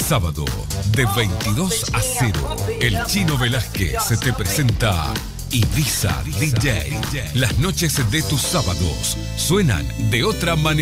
sábado, de 22 a 0, el Chino Velázquez se te presenta Ibiza DJ. Las noches de tus sábados suenan de otra manera.